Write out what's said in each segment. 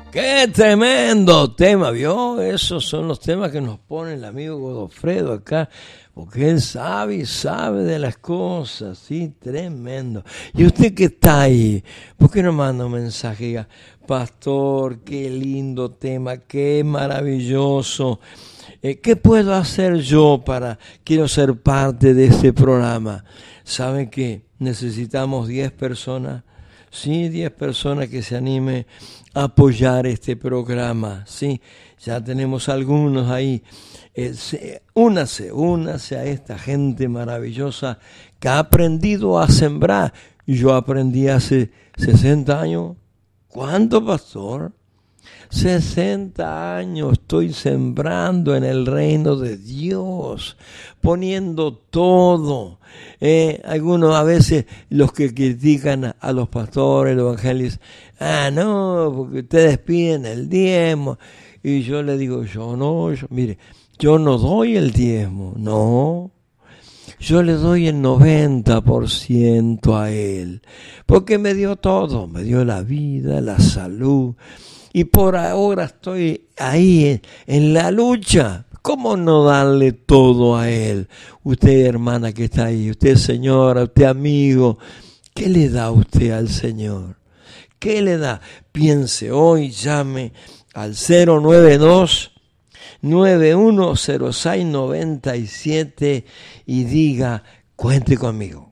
¡Qué tremendo tema! ¿Vio? Esos son los temas que nos pone el amigo Godofredo acá, porque él sabe de las cosas, sí, tremendo. Y usted que está ahí, ¿por qué no manda un mensaje? Diga, pastor, qué lindo tema, qué maravilloso. ¿Qué puedo hacer yo quiero ser parte de este programa? ¿Saben que necesitamos 10 personas? Sí, 10 personas que se animen a apoyar este programa. Sí, ya tenemos algunos ahí. Únase a esta gente maravillosa que ha aprendido a sembrar. Yo aprendí hace 60 años. ¿Cuánto, pastor? 60 años estoy sembrando en el reino de Dios, poniendo todo. Algunos a veces los que critican a los pastores, los evangélicos, no, porque ustedes piden el diezmo. Y yo le digo, mire, yo no doy el diezmo, no. Yo le doy el 90% a Él, porque me dio todo, me dio la vida, la salud. Y por ahora estoy ahí en la lucha. ¿Cómo no darle todo a Él? Usted, hermana que está ahí, usted, señora, usted, amigo, ¿qué le da usted al Señor? ¿Qué le da? Piense hoy, llame al 092-910697 y diga, cuente conmigo.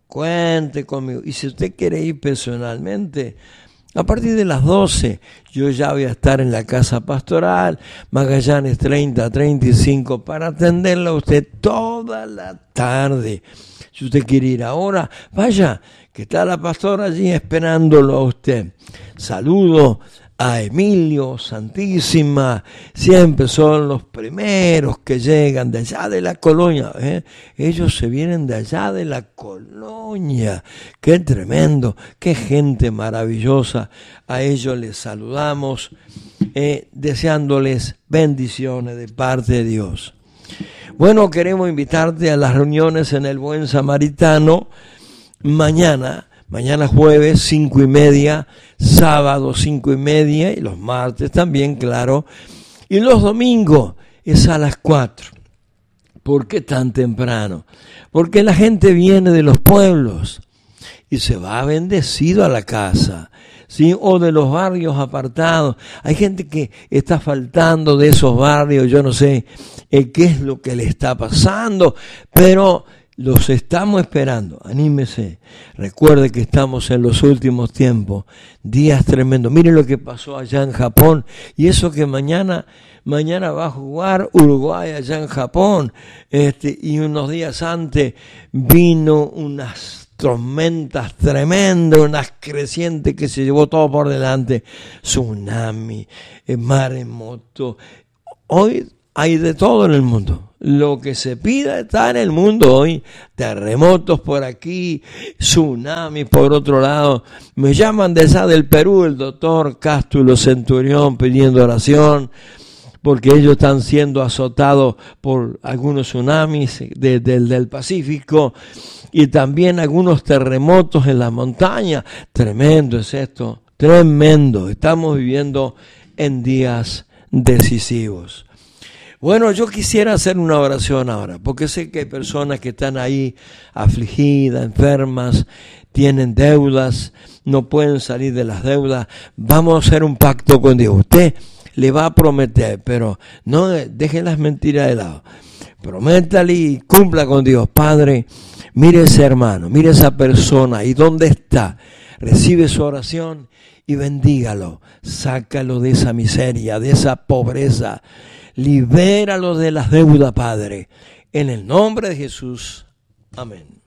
Y si usted quiere ir personalmente, a partir de las 12, yo ya voy a estar en la casa pastoral, Magallanes 3035, para atenderla a usted toda la tarde. Si usted quiere ir ahora, vaya, que está la pastora allí esperándolo a usted. Saludo a Emilio, Santísima, siempre son los primeros que llegan de allá de la colonia. Ellos se vienen de allá de la colonia. Qué tremendo, qué gente maravillosa. A ellos les saludamos, deseándoles bendiciones de parte de Dios. Bueno, queremos invitarte a las reuniones en el Buen Samaritano mañana jueves 5:30, sábado 5:30 y los martes también, claro. Y los domingos es a las 4. ¿Por qué tan temprano? Porque la gente viene de los pueblos y se va bendecido a la casa, ¿sí? O de los barrios apartados. Hay gente que está faltando de esos barrios, yo no sé qué es lo que le está pasando, pero los estamos esperando, anímese. Recuerde que estamos en los últimos tiempos, días tremendos. Mire lo que pasó allá en Japón, y eso que mañana va a jugar Uruguay allá en Japón, y unos días antes vino unas tormentas tremendas, unas crecientes que se llevó todo por delante, tsunami, maremoto. Hoy hay de todo en el mundo. Lo que se pida está en el mundo hoy. Terremotos por aquí, tsunami por otro lado. Me llaman de esa del Perú el doctor Cástulo Centurión pidiendo oración, porque ellos están siendo azotados por algunos tsunamis del Pacífico y también algunos terremotos en las montañas. Tremendo es esto, tremendo. Estamos viviendo en días decisivos. Bueno, yo quisiera hacer una oración ahora, porque sé que hay personas que están ahí afligidas, enfermas, tienen deudas, no pueden salir de las deudas. Vamos a hacer un pacto con Dios. Usted le va a prometer, pero no deje las mentiras de lado. Prométale y cumpla con Dios. Padre, mire ese hermano, mire esa persona y dónde está. Recibe su oración y bendígalo. Sácalo de esa miseria, de esa pobreza. Libéralo de las deudas, Padre. En el nombre de Jesús. Amén.